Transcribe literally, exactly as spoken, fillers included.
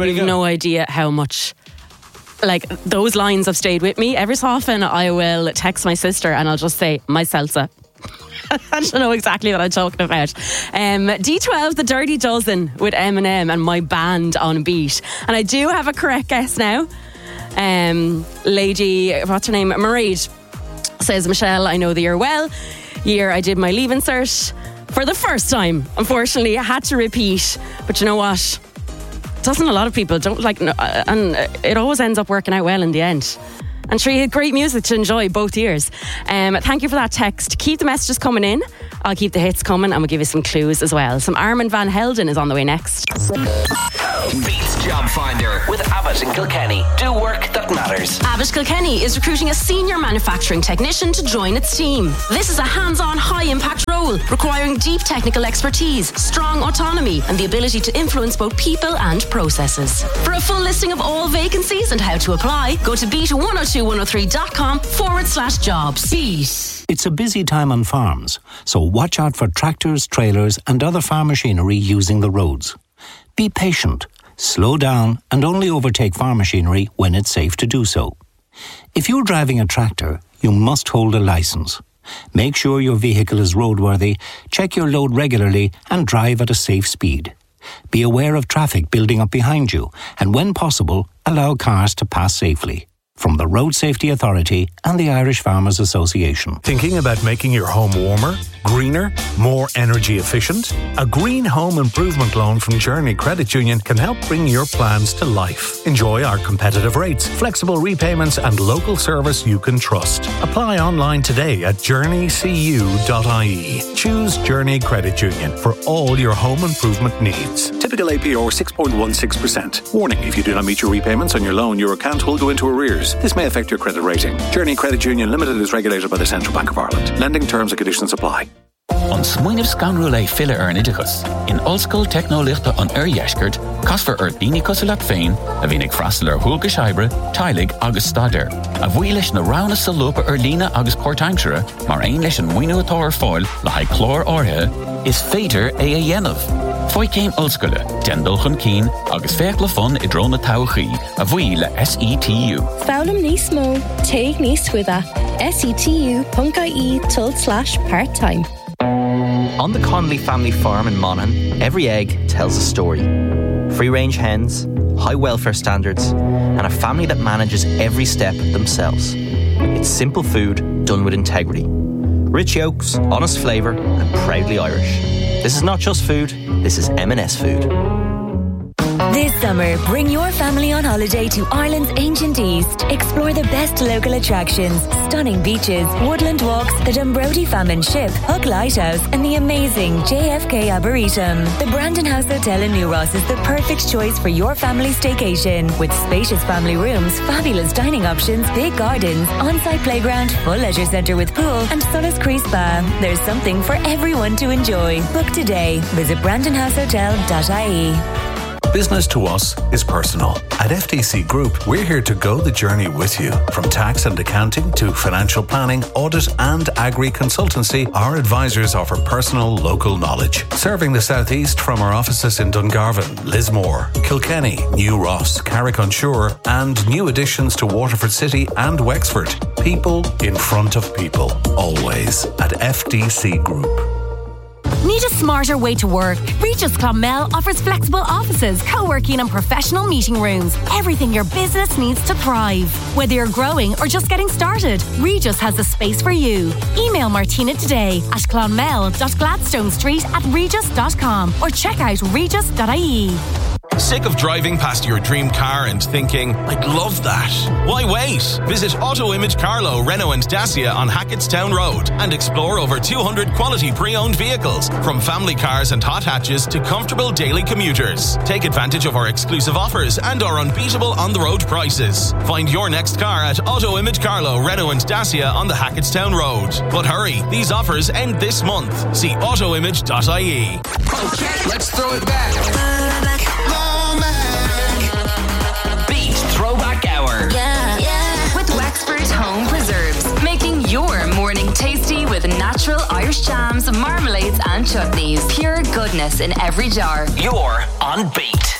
way to You've go. no idea how much, like, those lines have stayed with me. Every so often I will text my sister and I'll just say, my salsa. I don't know exactly what I'm talking about. Um, D twelve, The Dirty Dozen with Eminem and My Band on Beat. And I do have a correct guess now. Um, lady, what's her name? Mairead says, Michelle, I know the year well. Year I did my leaving cert for the first time. Unfortunately, I had to repeat. But you know what? Doesn't a lot of people don't like, and it always ends up working out well in the end. And sure, you had great music to enjoy both years. Um, thank you for that text. Keep the messages coming in. I'll keep the hits coming and we'll give you some clues as well. Some Armin van Helden is on the way next. Beats Job Finder with Abbott and Kilkenny. Do work that matters. Abbott Kilkenny is recruiting a senior manufacturing technician to join its team. This is a hands-on, high-impact role requiring deep technical expertise, strong autonomy and the ability to influence both people and processes. For a full listing of all vacancies and how to apply, go to beat one oh two one oh three dot com forward slash jobs. Beat. It's a busy time on farms, so watch out for tractors, trailers and other farm machinery using the roads. Be patient, slow down and only overtake farm machinery when it's safe to do so. If you're driving a tractor, you must hold a licence. Make sure your vehicle is roadworthy, check your load regularly and drive at a safe speed. Be aware of traffic building up behind you and when possible, allow cars to pass safely. From the Road Safety Authority and the Irish Farmers Association. Thinking about making your home warmer, greener, more energy efficient? A green home improvement loan from Journey Credit Union can help bring your plans to life. Enjoy our competitive rates, flexible repayments and local service you can trust. Apply online today at journey c u dot i e. Choose Journey Credit Union for all your home improvement needs. Typical A P R six point one six percent. Warning, if you do not meet your repayments on your loan, your account will go into arrears. This may affect your credit rating. Journey Credit Union Limited is regulated by the Central Bank of Ireland. Lending terms and conditions apply. An smuoineh scanrúla fille ar nidichas. In oldschool technolichta an ur yeshkert, casfer ur dini cosulat fein, a vinig frastel ur hulga scheibre, teilig agus stader. A bhuilish na rauna salupa ur lina agus portaimsere, mar ein lish an winu ator foil, la hai chlor orhe, is fater e a yenov. Foi came oldschoole, dendolchun keen, agus fekla fun idrona tauchi, a bhuile S E T U. Foulam nismo, take nisquitha, S E T U, punkai tull slash part-time. On the Connolly family farm in Monaghan, every egg tells a story. Free-range hens, high welfare standards, and a family that manages every step themselves. It's simple food done with integrity. Rich yolks, honest flavour, and proudly Irish. This is not just food, this is M and S food. This summer, bring your family on holiday to Ireland's ancient East. Explore the best local attractions, stunning beaches, woodland walks, the Dumbrody Famine Ship, Hook Lighthouse, and the amazing J F K Arboretum. The Brandon House Hotel in New Ross is the perfect choice for your family staycation. With spacious family rooms, fabulous dining options, big gardens, on-site playground, full leisure centre with pool, and Solis Cree Spa. There's something for everyone to enjoy. Book today. Visit brandon house hotel dot I E. Business to us is personal. At F T C Group, we're here to go the journey with you. From tax and accounting to financial planning, audit and agri-consultancy, our advisors offer personal local knowledge. Serving the southeast from our offices in Dungarvan, Lismore, Kilkenny, New Ross, Carrick-on-Shore and new additions to Waterford City and Wexford. People in front of people. Always at F T C Group. Need a smarter way to work? Regis Clonmel offers flexible offices, co-working and professional meeting rooms. Everything your business needs to thrive. Whether you're growing or just getting started, Regis has a space for you. Email Martina today at clonmel dot gladstone street at regis dot com or check out regis dot I E. Sick of driving past your dream car and thinking, I'd love that? Why wait? Visit Auto Image Carlow, Renault and Dacia on Hackettstown Road and explore over two hundred quality pre-owned vehicles, from family cars and hot hatches to comfortable daily commuters. Take advantage of our exclusive offers and our unbeatable on-the-road prices. Find your next car at Auto Image Carlow, Renault and Dacia on the Hackettstown Road. But hurry, these offers end this month. See auto image dot I E. Okay, let's throw it back. Beat Throwback Hour. Yeah, yeah. With Wexford Home Preserves, making your morning tasty with natural Irish jams, marmalades and chutneys. Pure goodness in every jar. You're on Beat.